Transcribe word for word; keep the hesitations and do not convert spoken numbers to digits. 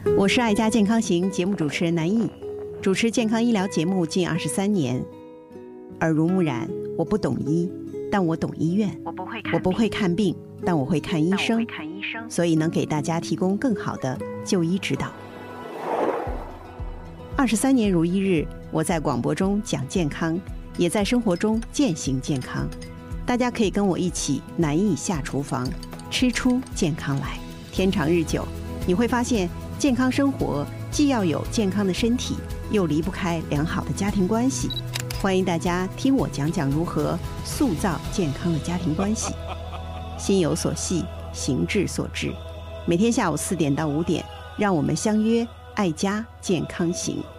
我是爱家健康行节目主持人南艺，主持健康医疗节目近二十三年。耳濡目染，我不懂医，但我懂医院。 我不会看我不会看病，但我会看医生， 看医生所以能给大家提供更好的就医指导。二十三年如一日，我在广播中讲健康，也在生活中践行健康。大家可以跟我一起南艺下厨房，吃出健康来。天长日久，你会发现健康生活既要有健康的身体，又离不开良好的家庭关系。欢迎大家听我讲讲如何塑造健康的家庭关系。心有所系，行志所至。每天下午四点到五点，让我们相约爱家健康行。